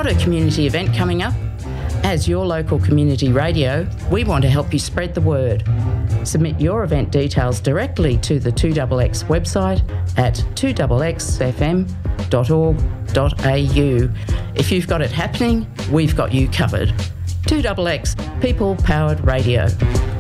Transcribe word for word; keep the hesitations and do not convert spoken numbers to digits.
Got a community event coming up? As your local community radio, we want to help you spread the word. Submit your event details directly to the two X X website at two x x f m dot org dot a u. If you've got it happening, we've got you covered. two X X, People Powered Radio.